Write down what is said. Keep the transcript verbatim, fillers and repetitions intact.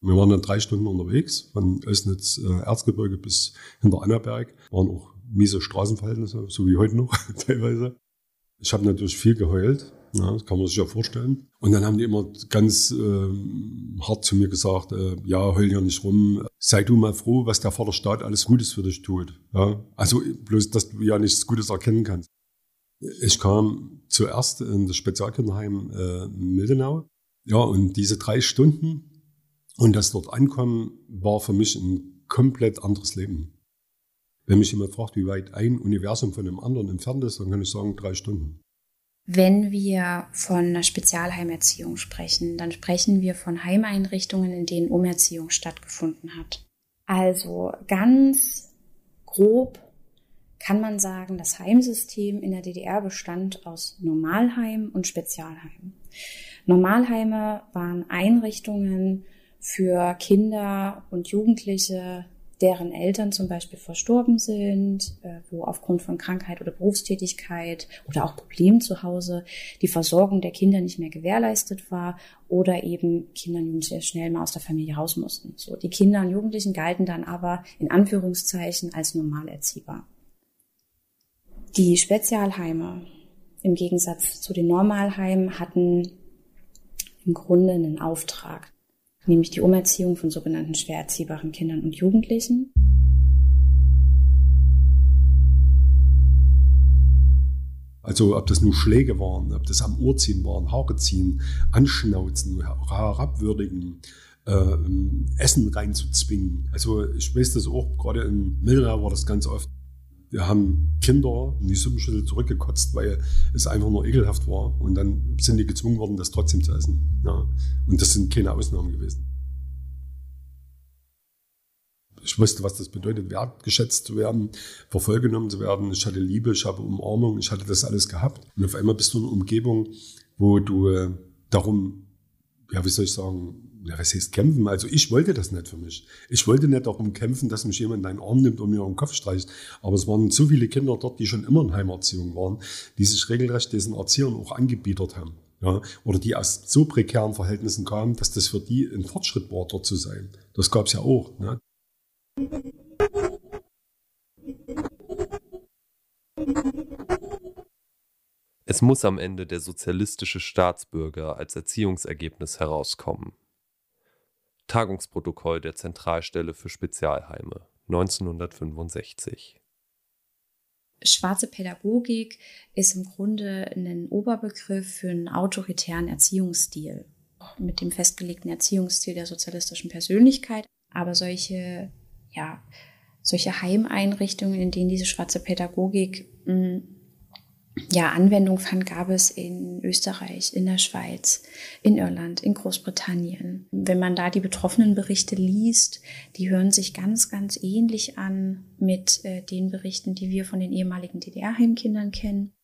Wir waren dann drei Stunden unterwegs, von Ößnitz, äh, Erzgebirge bis hinter Annaberg. Waren auch miese Straßenverhältnisse, so wie heute noch teilweise. Ich habe natürlich viel geheult, ja, das kann man sich ja vorstellen. Und dann haben die immer ganz äh, hart zu mir gesagt, äh, ja, heul ja nicht rum, sei du mal froh, was der Vaterstaat alles Gutes für dich tut. Ja? Also bloß, dass du ja nichts Gutes erkennen kannst. Ich kam zuerst in das Spezialkinderheim äh, Mildenau. Ja, und diese drei Stunden und das dort ankommen, war für mich ein komplett anderes Leben. Wenn mich jemand fragt, wie weit ein Universum von dem anderen entfernt ist, dann kann ich sagen, drei Stunden. Wenn wir von einer Spezialheimerziehung sprechen, dann sprechen wir von Heimeinrichtungen, in denen Umerziehung stattgefunden hat. Also ganz grob kann man sagen, das Heimsystem in der D D R bestand aus Normalheim und Spezialheim. Normalheime waren Einrichtungen für Kinder und Jugendliche, deren Eltern zum Beispiel verstorben sind, wo aufgrund von Krankheit oder Berufstätigkeit oder auch Problemen zu Hause die Versorgung der Kinder nicht mehr gewährleistet war oder eben Kinder und Jugendliche schnell mal aus der Familie raus mussten. So, die Kinder und Jugendlichen galten dann aber in Anführungszeichen als normal erziehbar. Die Spezialheime im Gegensatz zu den Normalheimen hatten im Grunde einen Auftrag, nämlich die Umerziehung von sogenannten schwer erziehbaren Kindern und Jugendlichen. Also ob das nur Schläge waren, ob das am Ohr ziehen waren, Haare ziehen, anschnauzen, herabwürdigen, äh, Essen reinzuzwingen. Also ich weiß das auch, gerade in Mildenau war das ganz oft. Wir haben Kinder in die Suppenschüssel zurückgekotzt, weil es einfach nur ekelhaft war. Und dann sind die gezwungen worden, das trotzdem zu essen. Ja. Und das sind keine Ausnahmen gewesen. Ich wusste, was das bedeutet, wertgeschätzt zu werden, vervollgenommen zu werden. Ich hatte Liebe, ich habe Umarmung, ich hatte das alles gehabt. Und auf einmal bist du in einer Umgebung, wo du äh, darum, ja, wie soll ich sagen, ja, was heißt kämpfen? Also ich wollte das nicht für mich. Ich wollte nicht darum kämpfen, dass mich jemand in einen Arm nimmt und mir um den Kopf streicht. Aber es waren so viele Kinder dort, die schon immer in Heimerziehung waren, die sich regelrecht diesen Erziehern auch angebietet haben. Ja? Oder die aus so prekären Verhältnissen kamen, dass das für die ein Fortschritt war, dort zu sein. Das gab es ja auch. Ne? Es muss am Ende der sozialistische Staatsbürger als Erziehungsergebnis herauskommen. Tagungsprotokoll der Zentralstelle für Spezialheime, neunzehnhundertfünfundsechzig. Schwarze Pädagogik ist im Grunde ein Oberbegriff für einen autoritären Erziehungsstil, mit dem festgelegten Erziehungsstil der sozialistischen Persönlichkeit. Aber solche, ja, solche Heimeinrichtungen, in denen diese schwarze Pädagogik mh, ja, Anwendung fand, gab es in Österreich, in der Schweiz, in Irland, in Großbritannien. Wenn man da die betroffenen Berichte liest, die hören sich ganz, ganz ähnlich an mit äh, den Berichten, die wir von den ehemaligen D D R-Heimkindern kennen.